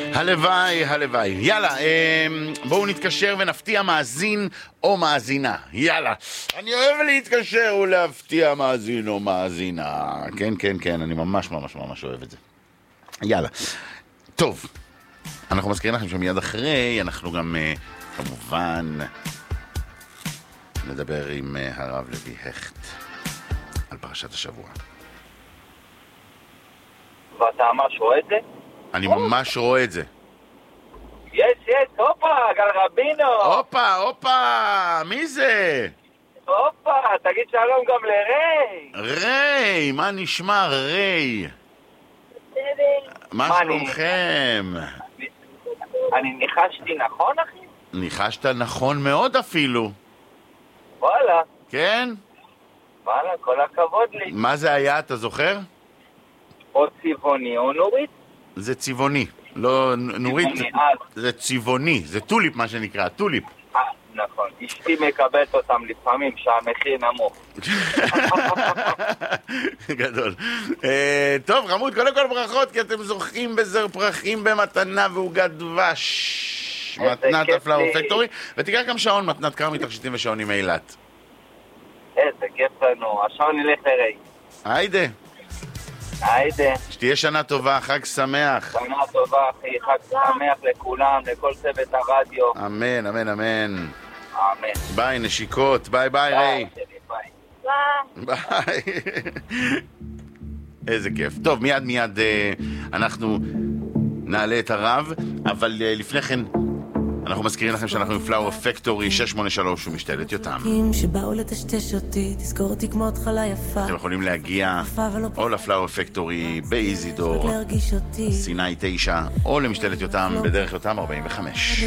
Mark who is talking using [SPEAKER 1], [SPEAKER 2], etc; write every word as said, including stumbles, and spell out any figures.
[SPEAKER 1] הלוואי, הלוואי. יאללה, בואו נתקשר ונפתיע מאזין או מאזינה. יאללה. אני אוהב להתקשר ולהפתיע מאזין או מאזינה. כן, כן, כן, אני ממש ממש ממש אוהב את זה. יאללה. טוב. אנחנו מזכירים לכם שמיד אחרי, אנחנו גם כמובן נדבר עם הרב לוי הכט על פרשת השבוע.
[SPEAKER 2] ואתה ממש רואה את זה?
[SPEAKER 1] אני ממש רואה את זה.
[SPEAKER 2] יש, יש, הופה, גל רבינו.
[SPEAKER 1] הופה, הופה, מי זה?
[SPEAKER 2] הופה, תגיד שלום גם לריי.
[SPEAKER 1] ריי, מה נשמע ריי? מה שלומכם?
[SPEAKER 2] אני ניחשתי נכון, אחי?
[SPEAKER 1] ניחשת נכון מאוד אפילו.
[SPEAKER 2] וואלה.
[SPEAKER 1] כן?
[SPEAKER 2] וואלה, כל הכבוד לי.
[SPEAKER 1] מה זה היה, אתה זוכר?
[SPEAKER 2] או צבעוני או נורית?
[SPEAKER 1] זה צבעוני, לא נורית, זה צבעוני, זה טוליפ מה שנקרא, טוליפ.
[SPEAKER 2] אה, נכון, אשתי מקבלת אותם לפעמים שהמחיר נמוך.
[SPEAKER 1] גדול. טוב, חמוד, קודם כל ברכות, כי אתם זוכים בזר פרחים במתנה ועוגת דבש. מתנת הפלאור פקטורי, ותיקח גם שעון, מתנת כרמי תכשיטים ושעונים אילת.
[SPEAKER 2] איזה כיף לנו, השעון ילך לריי.
[SPEAKER 1] היידה.
[SPEAKER 2] היידה.
[SPEAKER 1] שתהיה שנה טובה, חג שמח.
[SPEAKER 2] שנה טובה, אחי, חג שמח לכולם, לכל צוות הרדיו.
[SPEAKER 1] אמן, אמן, אמן.
[SPEAKER 2] אמן.
[SPEAKER 1] ביי, נשיקות, ביי ביי, ריי.
[SPEAKER 2] ביי.
[SPEAKER 1] ביי. איזה כיף. טוב, מיד מיד אנחנו נעלה את הרב, אבל לפני כן אנחנו מזכירים לכם שאנחנו עם פלאור פקטורי שש שמונה שלוש ומשתלת יותם. אתם יכולים להגיע או לפלאור פקטורי באיזידור, סיני תשע, או למשתלת יותם בדרך יותם ארבעים וחמש.